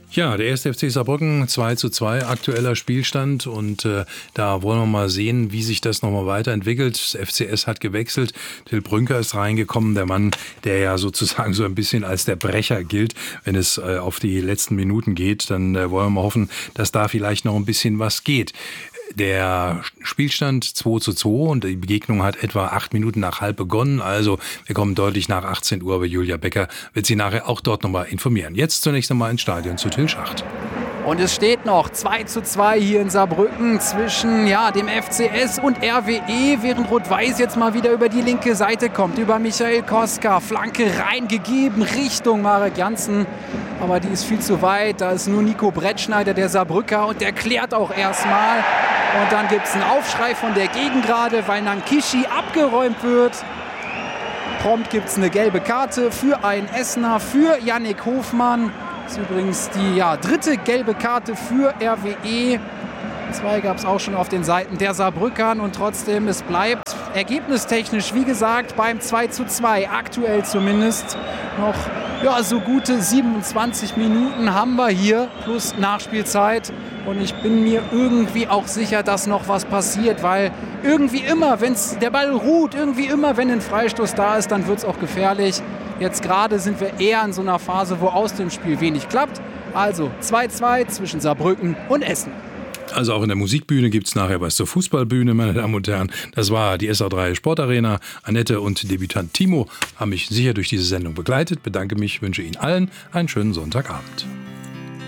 Ja, der 1. FC Saarbrücken 2:2 aktueller Spielstand und da wollen wir mal sehen, wie sich das nochmal weiterentwickelt. Das FCS hat gewechselt, Till Brünker ist reingekommen, der Mann, der ja sozusagen so ein bisschen als der Brecher gilt, wenn es auf die letzten Minuten geht. Dann wollen wir mal hoffen, dass da vielleicht noch ein bisschen was geht. Der Spielstand 2:2 und die Begegnung hat etwa 8 Minuten nach halb begonnen. Also wir kommen deutlich nach 18 Uhr, aber Julia Becker wird Sie nachher auch dort nochmal informieren. Jetzt zunächst einmal ins Stadion zu Till Schacht. Und es steht noch 2:2 hier in Saarbrücken zwischen dem FCS und RWE, während Rot-Weiß jetzt mal wieder über die linke Seite kommt, über Michael Koska. Flanke reingegeben Richtung Marek Janssen, aber die ist viel zu weit. Da ist nur Nico Brettschneider, der Saarbrücker, und der klärt auch erstmal. Und dann gibt es einen Aufschrei von der Gegengrade, weil Nankishi abgeräumt wird. Prompt gibt es eine gelbe Karte für einen Essener, für Yannick Hofmann. Das ist übrigens die dritte gelbe Karte für RWE. 2 gab es auch schon auf den Seiten der Saarbrückern und trotzdem, es bleibt ergebnistechnisch, wie gesagt, beim 2:2, aktuell zumindest noch so gute 27 Minuten haben wir hier, plus Nachspielzeit. Und ich bin mir irgendwie auch sicher, dass noch was passiert, weil irgendwie immer, wenn der Ball ruht, irgendwie immer, wenn ein Freistoß da ist, dann wird es auch gefährlich. Jetzt gerade sind wir eher in so einer Phase, wo aus dem Spiel wenig klappt. Also 2:2 zwischen Saarbrücken und Essen. Also auch in der Musikbühne gibt's nachher was zur Fußballbühne, meine Damen und Herren. Das war die SA3 Sportarena. Annette und Debütant Timo haben mich sicher durch diese Sendung begleitet. Bedanke mich, wünsche Ihnen allen einen schönen Sonntagabend.